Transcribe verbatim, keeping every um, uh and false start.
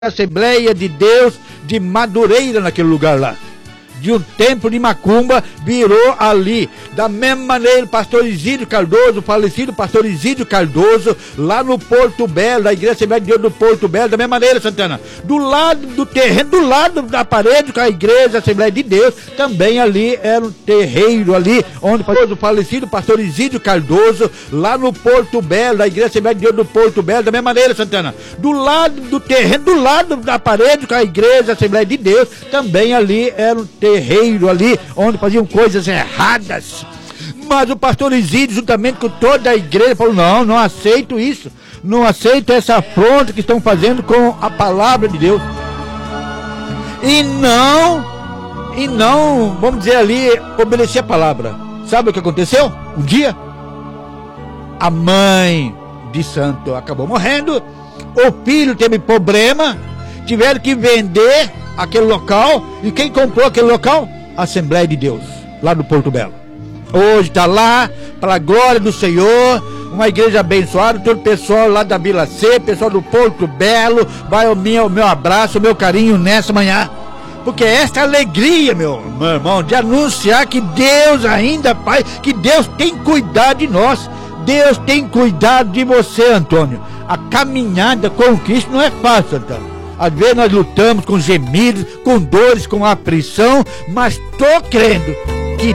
Assembleia de Deus de Madureira, naquele lugar lá. De um templo de macumba, virou ali. Da mesma maneira, o pastor Isídio Cardoso, o falecido pastor Isídio Cardoso, lá no Porto Belo, da Igreja Assembleia de Deus do Porto Belo, da mesma maneira, Santana, do lado do terreno, do lado da parede com a Igreja Assembleia de Deus, também ali era um terreiro ali, onde o falecido pastor Isídio Cardoso, lá no Porto Belo, da Igreja Assembleia de Deus do Porto Belo, da mesma maneira, Santana, do lado do terreno, do lado da parede com a Igreja Assembleia de Deus, também ali era um terreiro terreiro ali, onde faziam coisas erradas. Mas o pastor Isídio, juntamente com toda a igreja, falou: não, não aceito isso, não aceito essa afronta que estão fazendo com a palavra de Deus. E não, e não, vamos dizer ali, obedecer a palavra. Sabe o que aconteceu? Um dia, a mãe de santo acabou morrendo, o filho teve problema, tiveram que vender aquele local. E quem comprou aquele local? A Assembleia de Deus, lá no Porto Belo. Hoje está lá, para a glória do Senhor, uma igreja abençoada. Todo o pessoal lá da Vila C, pessoal do Porto Belo, vai o meu, o meu abraço, o meu carinho nessa manhã. Porque esta alegria, meu, meu irmão, de anunciar que Deus ainda, Pai, que Deus tem cuidado de nós. Deus tem cuidado de você, Antônio. A caminhada com Cristo não é fácil, Antônio. Às vezes nós lutamos com gemidos, com dores, com aflição, mas estou crendo